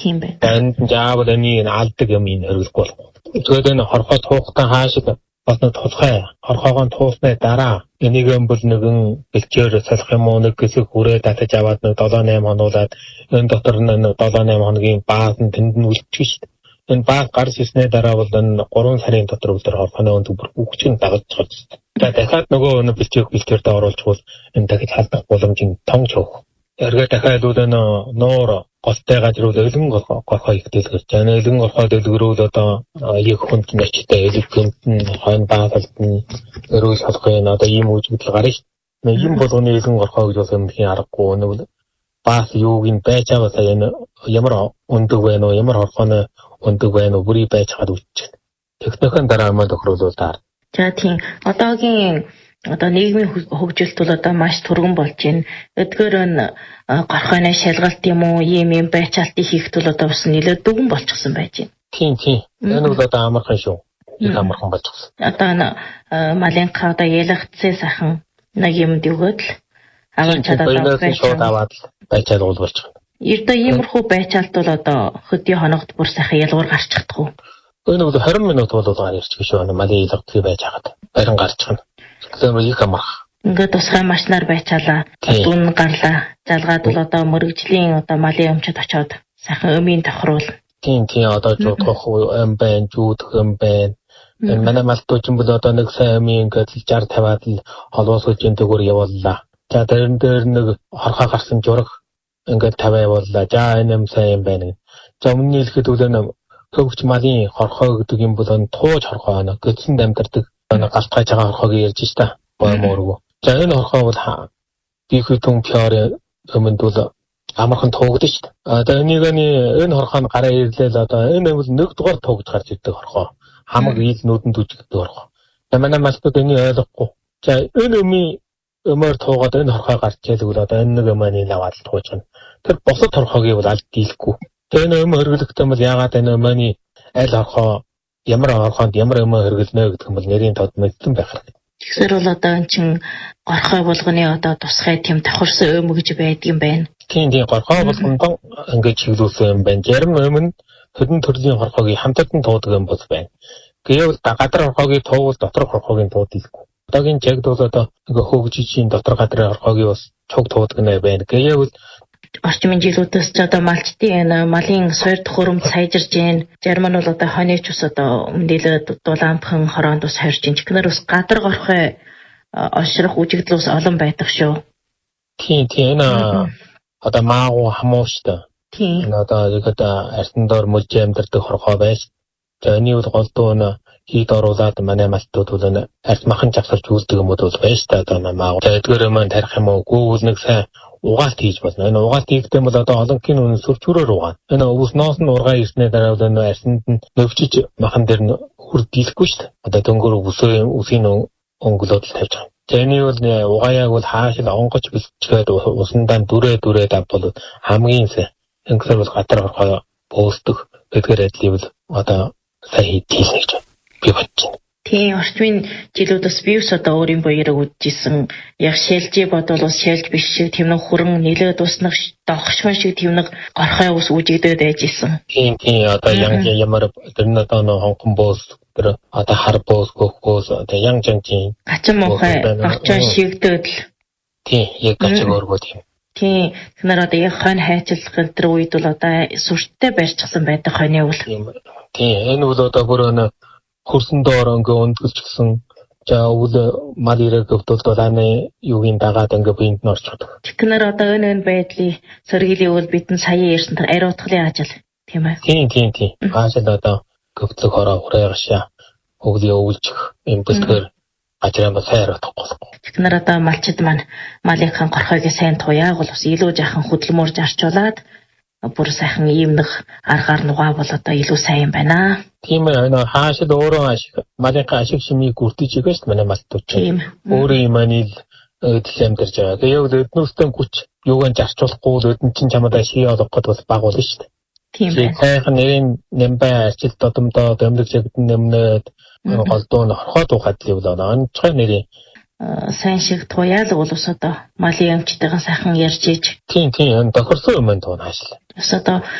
Тийм бай. Энд заавал энийг алдаг юм ин хэрэглэхгүй болох. Тэгээд энэ хорхоо туухтаа хаашид бас нэг тусгай хорхоогоо туусны дараа энийг бол нэгэн бэлчээр салах юм уу нэг хэсэг хүрээ татаж аваад нэг 7-8 хонуулаад энэ дотор нь 7-8 хоногийн бааз нь тэнд нь үлдчих шүү дээ. Энэ бааз гарч ирснээр дараа бол энэ 3 сарын дотор үлдэр хорхооны өндөг бүр үгчийн дагаж байгаа. Тэгээд дахиад нөгөө энэ бэлчээрт оруулчихвол энэ дахиж халдах боломжийн том чөөх. Эргээ дахиад үл энэ нуур голтой газрууд элэн горхоо ихтэлгэж байна. Элэн горхоо дэлгэрүүл одоо яг хүнд начтай элэгхэнд нь хойно баазалт нь өрөө шалгын одоо ийм үжигдэл гарна шүү дээ. Ийм болгоны элэн горхоо гэж бас юмхийн аргагүй нэг баас юуг нь байж аваасаа энэ ямар өндөг байна уу ямар хорхооны өндөг байна уу бүрий байж хаад үтчих. Техникийн дараа мөн тохируулаад таар. За тийм одоогийн нийгмийн хөгжилт бол одоо маш түргэн болж байна. Эдгээр нь горхойны шалгалт юм уу, ийм байцаалтыг хийхэд бол одоо бас нэлээд дүгэн болчихсон байж байна. Тийм. Энэ бол одоо амархан шүү. Их амархан болчихсон. Одоо малынхаа одоо ялгцээ сайхан нэг юмд өгөөд л аваад чадаад шууд аваад байцаал болчихно. Ердөө иймэрхүү байцаалт бол одоо хөдөө хоногт бүр сайхан ялгуур гарч чадахгүй. Энэ бол 20 минут болоод ирчих шүү. Малын ялгцээ байж хагаад барин гарчихна. Тэгэхээр их амарх. Ингээд тусгай машинаар байцаалаа. Дүн гарлаа. Залгаад бол одоо мөрөгжлийн одоо малын өмчөд очоод сайхан өмийн тохируул. Тийм одоо жуудах юм байна, жуудах юм байна. Манай малтуучин бол одоо нэг сайн өмийн ингээд 60-50-аад л холоос үеийн төгөр явууллаа. За дэрэн дээр нэг хорхоо гарсан жураг ингээд 50 явууллаа. За энэ юм сайн юм байна. За өмнө нь хэлэхэд үл хөвгч малын хорхоо гэдэг юм бол тууж хорхоо нэ гэтсэн дамтардаг галтгаж байгаа хорхоог ярьж штэ. Бооморгоо. За энэ хорхоо бол бихүтэн пиар өмнөд бол амархан туугдсан штэ. Одоо энэ хорхоо нь гараа ирлээ л одоо энэ бол нэг дугаар туугж гарч ирдэг хорхоо. Хамаг ил нүдэнд үжигддэг хорхоо. Манай малчууд энийг ойлгохгүй. За энэ өмөр туугаад энэ хорхоо гарч ирээл одоо энэ нэг өмөний лаваад тууж байна. Тэр босод хорхоогийг бол аль дийлэхгүй. Тэгээ энэ өмө хэрэглэхдээ бол яагаад энэ өмөний аль хорхоо ямар хорхоонд ямар өмө хэрэглэнэ гэдэг юм бол нэрийн тод мэдсэн байх хэрэгтэй. Тэгэхээр бол одоо эн чин горхой болгоны одоо тусгай тийм давхарсан өмө гэж байдаг юм байна. Тийм горхой болгондоо ингэж чиглүүлсэн юм байна. Зарим өмө нь хэдэн төрлийн хорхоогийг хамтардан туудаг юм бол байна. Гэвэл гадар хорхоогийг туувал дотор хорхоогийн туудаггүй. Одоогийн жагд бол одоо хөгжижийн дотор гадрын хорхоогийг бас цуг туудаг нэ байна. Гэвэл орчмын жилүүдээс ч одоо малчтын малын сойр төхөөрөм сайжирж гин. Зарим нь бол одоо хоньч ус одоо нэлээд дулаамхан хороонд ус хорж гин. Технэр ус гадар горхой ошрох үжигдэл ус олон байдаг шүү. Тийм энэ одоо маагу хамууштай. Тийм. Энэ одоо артан доор мөж амьдардаг хорхоо байж. За энэ бол голдуу нь хийд оруулаад манай малтууд бол арт махан завсарч үлддэг юм бол байж та одоо маагу. Эдгээр юм тарих юм уу? Гүүл нэг сайн угаалт хийж болно. Энэ угаалт хийхдээ бол одоо олонхын үнэ сүрчүүрээр угаана. Энэ өвснөөс нь ургаа ирснээр дараа бол энэ арсанд нь нөвчиж махан дээр нь хүр дийлэхгүй шүү дээ. Одоо дөнгөр үсийн өнгөлөд л тавьж байгаа. Тэний бол угааяг бол хаашил онгоч бэлчгээд усандаа дүрээд авбал хамгийн сайн. Ингэсээр бол гадар хорхоо бөөлдөг. Эдгээр айдлыг бол одоо сайн хийлнэ гэж би бодчих. Тийм орчмын жилүүдээс вирус одоо өөрийн боёроо үдчихсэн. Яг шэлжи бодвол ус шэлж биш шиг тэмнэг хүрэн нэлээд уснах догшмон шиг тэмнэг горхой ус үжигдээд байж исэн. Тийм одоо ямар тэр нь одоо хонхон боос тэр одоо хар боос гөх боос одоо янжангийн ачин мохой орчин шигдээд л. Тийм яг гачиг өргөө тийм. Тийм тэгэхээр одоо яг хонь хайчилах тэр үед бол одоо сүрттэй барьчихсан байдаг хоньны үл. Тийм энэ бол одоо бүр хөрсөн доор ингээ өндгөлчихсэн. За өвөл мал ирэх өвдөлт боланы юугийн дагаад ингээ биед нь орчихдог. Тэгэхээр одоо энэ байдлыг сэргийлэх үл бидэн сая ярьсан тэр ари утгалын ажил тийм ээ. Тийм. Хаашаа одоо гөвдлөг хороо урайгашаа өвлөө өвлжих юм бэлтгэр ажраа бас хайр утгахгүй. Тэгэхээр одоо малчид маань малынхаа горхойг сайн туяаг бол бас илүү жаахан хөдөлмөр зарчуулаад бүр сайхан ийм нэг аргаар нугаа бол одоо илүү сайн юм байна. Тийм ээ хаашаа өөрөө малынхаа ашиг шимийг гүрдэж байгаа шүү дээ манай малтууд. Тийм. Өөрөө юм анил эдэл амьдарч байгаа. Тэгээ яг эднүүстэн хүч юугаар зарчуулахгүй эдэн чин чамдаа ший олох гээд бас баг болно шүү дээ. Тийм байна. Сайхан нэрийн нэмбай ажил додомдоо дэмдэг чигдэн нэмнээд голдуу нь хорхоо тухайд л болоо. Онцгой нэрийн сайн шиг туяал бол ус одоо малын амчтайгаа сайхан ярьж ийж. Тийм тохирсон юм байна тоо хаашаа. Ус одоо